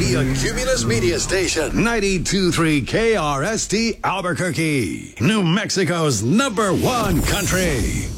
a Cumulus Media Station. 92.3 KRST Albuquerque. New Mexico's #1 country.